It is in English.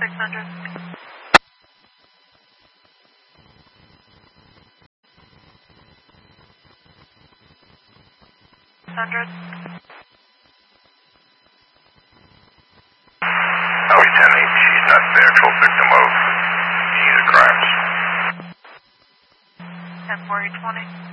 600. 100. Howie 10-8, she's not the actual victim of any of the crimes. 10-4-8-20.